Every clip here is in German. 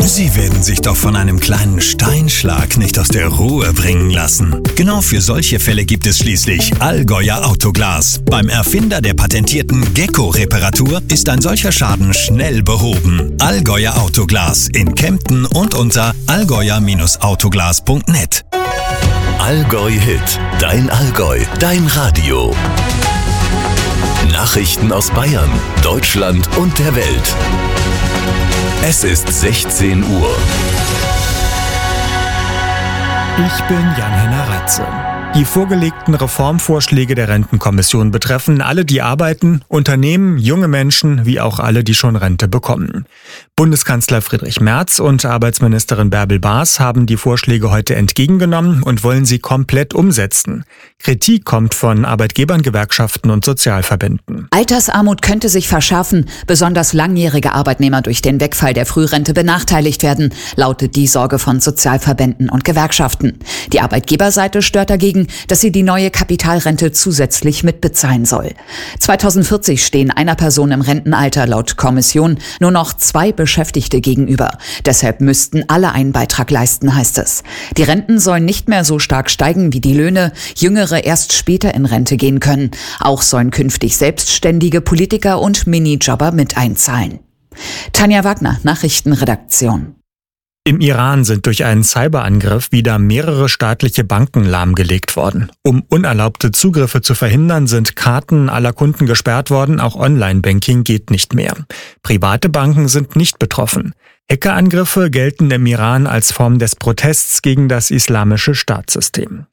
Sie werden sich doch von einem kleinen Steinschlag nicht aus der Ruhe bringen lassen. Genau für solche Fälle gibt es schließlich Allgäuer Autoglas. Beim Erfinder der patentierten Gecko-Reparatur ist ein solcher Schaden schnell behoben. Allgäuer Autoglas in Kempten und unter allgäuer-autoglas.net. Allgäu Hit, dein Allgäu, dein Radio. Nachrichten aus Bayern, Deutschland und der Welt. Es ist 16 Uhr. Ich bin Jan-Henner Ratze. Die vorgelegten Reformvorschläge der Rentenkommission betreffen alle, die arbeiten, Unternehmen, junge Menschen, wie auch alle, die schon Rente bekommen. Bundeskanzler Friedrich Merz und Arbeitsministerin Bärbel Baas haben die Vorschläge heute entgegengenommen und wollen sie komplett umsetzen. Kritik kommt von Arbeitgebern, Gewerkschaften und Sozialverbänden. Altersarmut könnte sich verschärfen, besonders langjährige Arbeitnehmer durch den Wegfall der Frührente benachteiligt werden, lautet die Sorge von Sozialverbänden und Gewerkschaften. Die Arbeitgeberseite stört dagegen, dass sie die neue Kapitalrente zusätzlich mitbezahlen soll. 2040 stehen einer Person im Rentenalter laut Kommission nur noch 2 Beschäftigte gegenüber. Deshalb müssten alle einen Beitrag leisten, heißt es. Die Renten sollen nicht mehr so stark steigen wie die Löhne, Jüngere erst später in Rente gehen können. Auch sollen künftig selbstständige Politiker und Minijobber mit einzahlen. Tanja Wagner, Nachrichtenredaktion. Im Iran sind durch einen Cyberangriff wieder mehrere staatliche Banken lahmgelegt worden. Um unerlaubte Zugriffe zu verhindern, sind Karten aller Kunden gesperrt worden, auch Online-Banking geht nicht mehr. Private Banken sind nicht betroffen. Hackerangriffe gelten im Iran als Form des Protests gegen das islamische Staatssystem.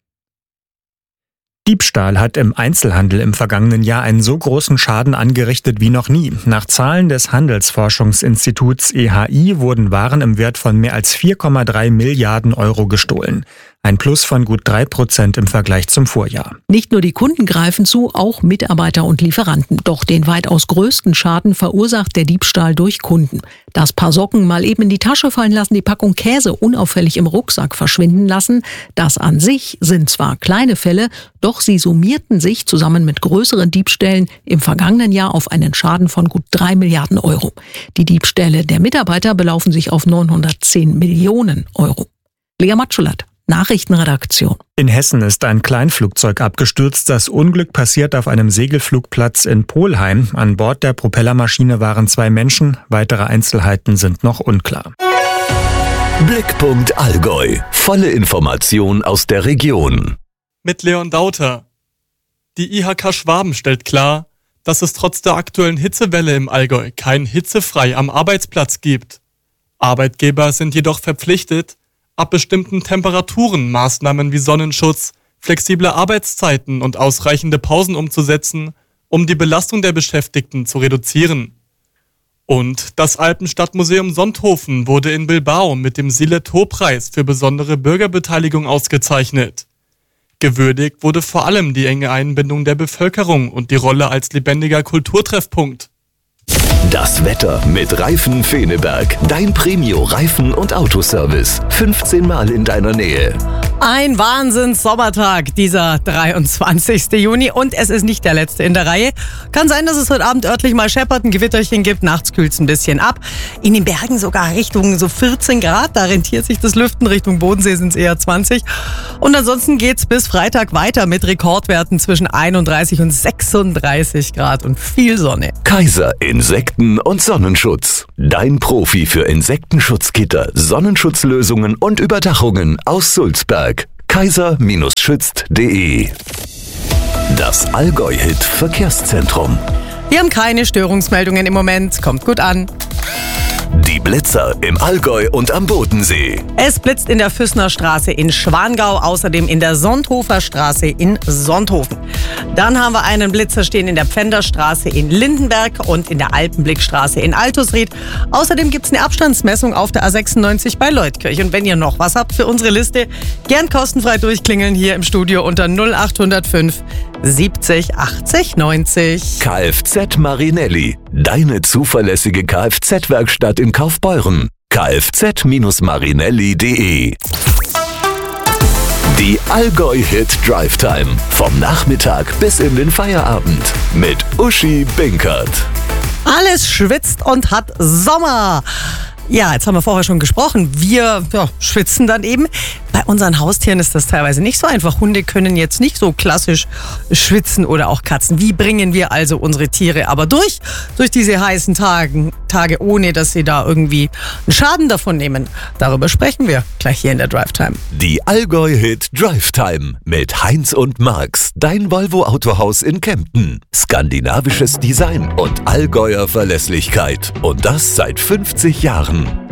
Diebstahl hat im Einzelhandel im vergangenen Jahr einen so großen Schaden angerichtet wie noch nie. Nach Zahlen des Handelsforschungsinstituts EHI wurden Waren im Wert von mehr als 4,3 Milliarden Euro gestohlen. Ein Plus von gut 3% im Vergleich zum Vorjahr. Nicht nur die Kunden greifen zu, auch Mitarbeiter und Lieferanten. Doch den weitaus größten Schaden verursacht der Diebstahl durch Kunden. Das Paar Socken mal eben in die Tasche fallen lassen, die Packung Käse unauffällig im Rucksack verschwinden lassen. Das an sich sind zwar kleine Fälle, doch sie summierten sich zusammen mit größeren Diebstählen im vergangenen Jahr auf einen Schaden von gut 3 Milliarden Euro. Die Diebstähle der Mitarbeiter belaufen sich auf 910 Millionen Euro. Lea Matschulat, Nachrichtenredaktion. In Hessen ist ein Kleinflugzeug abgestürzt. Das Unglück passiert auf einem Segelflugplatz in Polheim. An Bord der Propellermaschine waren 2 Menschen. Weitere Einzelheiten sind noch unklar. Blickpunkt Allgäu. Volle Information aus der Region. Mit Leon Dauter. Die IHK Schwaben stellt klar, dass es trotz der aktuellen Hitzewelle im Allgäu kein Hitzefrei am Arbeitsplatz gibt. Arbeitgeber sind jedoch verpflichtet, ab bestimmten Temperaturen Maßnahmen wie Sonnenschutz, flexible Arbeitszeiten und ausreichende Pausen umzusetzen, um die Belastung der Beschäftigten zu reduzieren. Und das Alpenstadtmuseum Sonthofen wurde in Bilbao mit dem Sile-To-Preis für besondere Bürgerbeteiligung ausgezeichnet. Gewürdigt wurde vor allem die enge Einbindung der Bevölkerung und die Rolle als lebendiger Kulturtreffpunkt. Das Wetter mit Reifen Feneberg. Dein Premio-Reifen- und Autoservice. 15 Mal in deiner Nähe. Ein Wahnsinns-Sommertag, dieser 23. Juni. Und es ist nicht der letzte in der Reihe. Kann sein, dass es heute Abend örtlich mal scheppert, ein Gewitterchen gibt. Nachts kühlt es ein bisschen ab. In den Bergen sogar Richtung so 14 Grad. Da rentiert sich das Lüften. Richtung Bodensee sind es eher 20. Und ansonsten geht's bis Freitag weiter mit Rekordwerten zwischen 31 und 36 Grad und viel Sonne. Kaiser Insekten- und Sonnenschutz. Dein Profi für Insektenschutzgitter, Sonnenschutzlösungen und Überdachungen aus Sulzberg. kaiser-schützt.de. Das Allgäu-Hit Verkehrszentrum. Wir haben keine Störungsmeldungen im Moment. Kommt gut an. Die Blitzer im Allgäu und am Bodensee. Es blitzt in der Füssner Straße in Schwangau, außerdem in der Sonthofer Straße in Sonthofen. Dann haben wir einen Blitzer stehen in der Pfänderstraße in Lindenberg und in der Alpenblickstraße in Altusried. Außerdem gibt es eine Abstandsmessung auf der A96 bei Leutkirch. Und wenn ihr noch was habt für unsere Liste, gern kostenfrei durchklingeln hier im Studio unter 0805 70 80 90. Kfz Marinelli. Deine zuverlässige Kfz-Werkstatt in Kaufbeuren. kfz-marinelli.de. Die Allgäu-Hit Drive Time. Vom Nachmittag bis in den Feierabend. Mit Uschi Binkert. Alles schwitzt und hat Sommer. Ja, jetzt haben wir vorher schon gesprochen. Wir schwitzen dann eben. Bei unseren Haustieren ist das teilweise nicht so einfach. Hunde können jetzt nicht so klassisch schwitzen oder auch Katzen. Wie bringen wir also unsere Tiere aber durch diese heißen Tage, ohne dass sie da irgendwie einen Schaden davon nehmen? Darüber sprechen wir gleich hier in der Drive Time. Die Allgäu-Hit Drive Time mit Heinz und Marx, dein Volvo Autohaus in Kempten. Skandinavisches Design und Allgäuer Verlässlichkeit. Und das seit 50 Jahren.